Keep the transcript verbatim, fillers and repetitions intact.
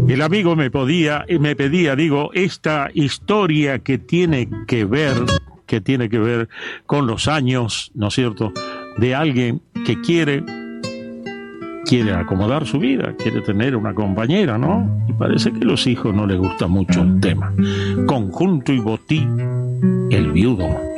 El amigo me podía, me pedía, digo, esta historia que tiene que ver, que tiene que ver con los años, ¿no es cierto?, de alguien que quiere, quiere acomodar su vida, quiere tener una compañera, ¿no? Y parece que a los hijos no les gusta mucho el tema. Conjunto y Botí, el viudo.